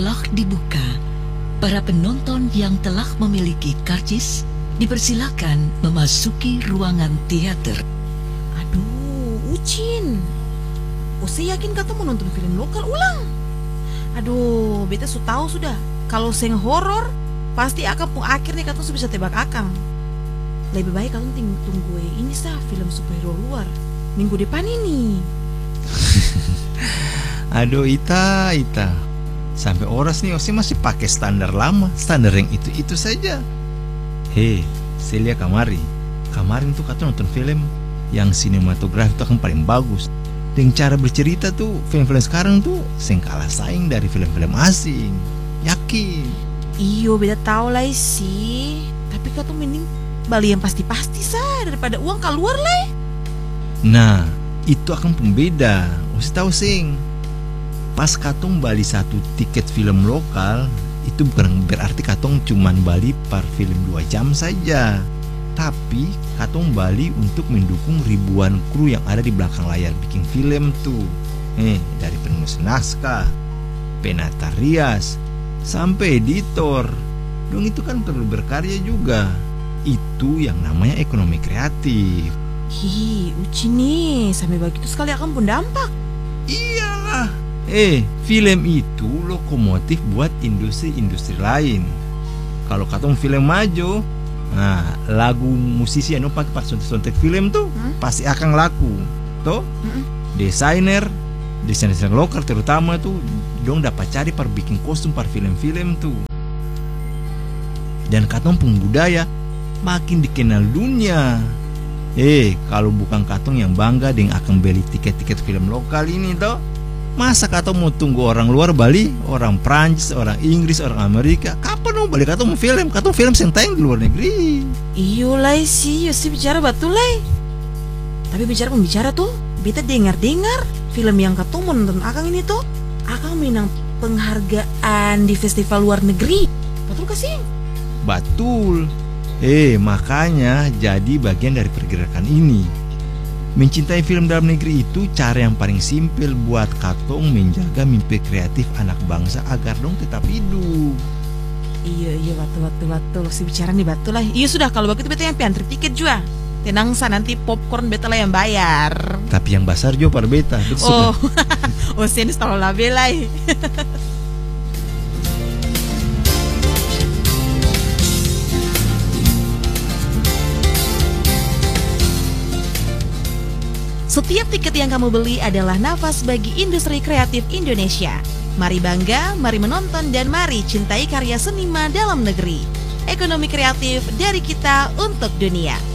Telah dibuka, para penonton yang telah memiliki karcis dipersilakan memasuki ruangan teater. Aduh, Ucin. Saya yakin kata mau nonton film lokal ulang. Aduh, beta tahu sudah. Kalau seng horor, pasti akan pun akhirnya kata bisa tebak akang. Lebih baik kalian tunggu ini sah film superhero luar minggu depan ini. Aduh, Ita. Sampai oras nih Osi masih pakai standar lama, standar yang itu saja. Hei, Celia kemarin tuh kata nonton film yang sinematografi itu akan paling bagus. Dengan cara bercerita tuh film-film sekarang tuh seng kalah saing dari film-film asing. Yakin? Iyo, beda tahu lah sih. Tapi kata mending bali yang pasti-pasti sah daripada uang keluar lah. Nah, itu akan pembeda. Osi tahu sing. Pas katong bali satu tiket film lokal, itu bukan berarti katong cuman bali per film 2 jam saja. Tapi katong bali untuk mendukung ribuan kru yang ada di belakang layar bikin film tuh. Dari penulis naskah, penata rias, sampai editor. Dong itu kan perlu berkarya juga. Itu yang namanya ekonomi kreatif. Hi, Uci nih, sampai begitu sekali akan pun dampak. Iyalah. Film itu lokomotif buat industri-industri lain. Kalau katong film maju, nah lagu musisi yang pakai sontek film tuh pasti akan laku. Toh, desainer lokal terutama tuh dong dapat cari per bikin kostum per film-film tuh. Dan katong pun budaya makin dikenal dunia. Kalau bukan katong yang bangga dengan akan beli tiket-tiket film lokal ini toh, masa katong mau tunggu orang luar bali, orang Prancis, orang Inggris, orang Amerika? Kapan mau balik katong film? Katong film yang tayang di luar negeri. Iyo lah sih, bicara betul lah. Tapi bicara tuh, beta dengar film yang katong mau nonton akang ini tuh akan menang penghargaan di festival luar negeri. Betul gak sih? Betul. Makanya jadi bagian dari pergerakan ini. Mencintai film dalam negeri itu cara yang paling simpel buat katong menjaga mimpi kreatif anak bangsa agar dong tetap hidup. Iya betul. Si bicara nih betul lah. Iya sudah, kalau begitu beta yang antri tiket juga. Tenang sa, nanti popcorn beta lah yang bayar. Tapi yang besar juga par beta. Sen tahu lah belai. Setiap tiket yang kamu beli adalah nafas bagi industri kreatif Indonesia. Mari bangga, mari menonton, dan mari cintai karya seniman dalam negeri. Ekonomi kreatif dari kita untuk dunia.